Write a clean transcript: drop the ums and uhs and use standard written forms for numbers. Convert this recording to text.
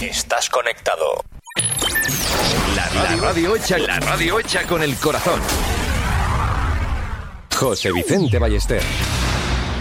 Estás conectado. La radio hecha con el corazón. José Vicente Ballester.